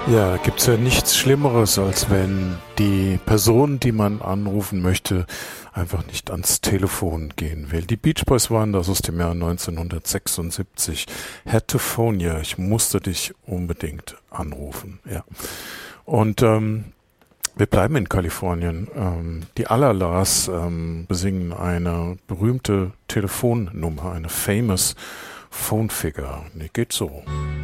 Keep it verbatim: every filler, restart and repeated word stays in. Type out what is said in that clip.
Ja, gibt's ja nichts Schlimmeres, als wenn die Person, die man anrufen möchte, einfach nicht ans Telefon gehen will. Die Beach Boys waren das aus dem Jahr neunzehnhundertsechsundsiebzig. Had to phone you. Ich musste dich unbedingt anrufen. Ja. Und ähm, wir bleiben in Kalifornien. Ähm, die Allalas ähm, besingen eine berühmte Telefonnummer, eine famous Phone Figure. Die geht so.